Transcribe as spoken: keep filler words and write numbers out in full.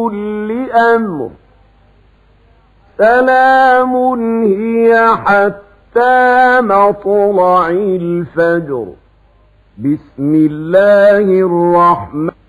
كل أمر سلام هي حتى مطلع الفجر. بسم الله الرحمن